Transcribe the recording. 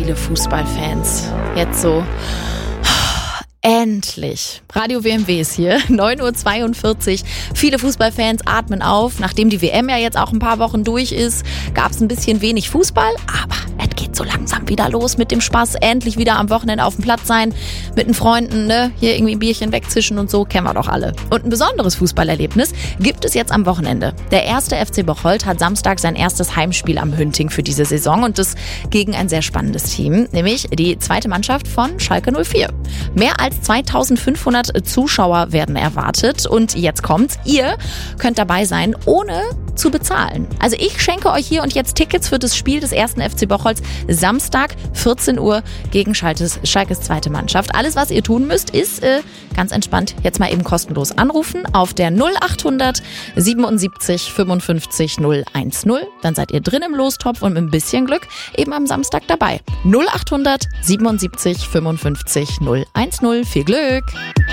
viele Fußballfans jetzt so. Endlich. Radio WMW ist hier, 9:42 Uhr. Viele Fußballfans atmen auf. Nachdem die WM ja jetzt auch ein paar Wochen durch ist, gab es ein bisschen wenig Fußball. Aber es geht so langsam wieder los mit dem Spaß. Endlich wieder am Wochenende auf dem Platz sein. Mit den Freunden, ne? Hier irgendwie ein Bierchen wegzischen und so. Kennen wir doch alle. Und ein besonderes Fußballerlebnis gibt es jetzt am Wochenende. Der erste FC Bocholt hat Samstag sein erstes Heimspiel am Hünting für diese Saison. Und das gegen ein sehr spannendes Team. Nämlich die zweite Mannschaft von Schalke 04. Mehr als 2500 Zuschauer werden erwartet und jetzt kommt's. Ihr könnt dabei sein, ohne zu bezahlen. Also ich schenke euch hier und jetzt Tickets für das Spiel des ersten FC Bocholts Samstag 14 Uhr gegen Schalkes zweite Mannschaft. Alles, was ihr tun müsst, ist ganz entspannt jetzt mal eben kostenlos anrufen auf der 0800 77 55 010. Dann seid ihr drin im Lostopf und mit ein bisschen Glück eben am Samstag dabei. 0800 77 55 010. Viel Glück!